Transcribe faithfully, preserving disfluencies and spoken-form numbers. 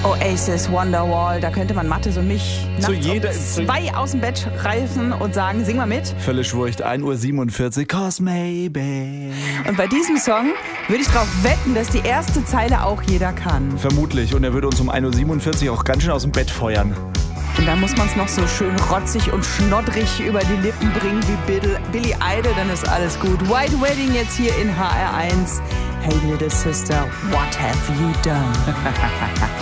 Oasis, Wonderwall, da könnte man Mathis und mich Zu nachts jeder- um zwei aus dem Bett reißen und sagen, sing mal mit. Völlig wurscht, ein Uhr siebenundvierzig, cause maybe. Und bei diesem Song würde ich drauf wetten, dass die erste Zeile auch jeder kann. Vermutlich. Und er würde uns um ein Uhr siebenundvierzig auch ganz schön aus dem Bett feuern. Und dann muss man es noch so schön rotzig und schnoddrig über die Lippen bringen wie Bill, Billy Idol, dann ist alles gut. White Wedding jetzt hier in H R eins. Hey little sister, what have you done?